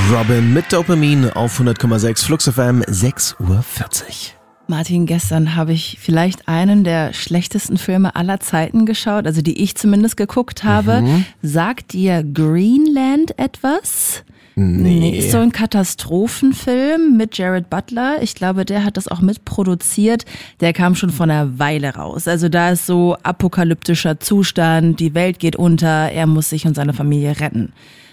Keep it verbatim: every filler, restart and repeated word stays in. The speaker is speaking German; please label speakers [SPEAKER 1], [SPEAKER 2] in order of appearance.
[SPEAKER 1] Robin mit Dopamin auf hundert Komma sechs Flux F M, sechs Uhr vierzig.
[SPEAKER 2] Martin, gestern habe ich vielleicht einen der schlechtesten Filme aller Zeiten geschaut, also die ich zumindest geguckt habe. Mhm. Sagt dir Greenland etwas?
[SPEAKER 1] Nee.
[SPEAKER 2] Ist so ein Katastrophenfilm mit Jared Butler. Ich glaube, der hat das auch mitproduziert. Der kam schon vor einer Weile raus. Also da ist so apokalyptischer Zustand, die Welt geht unter, er muss sich und seine Familie retten.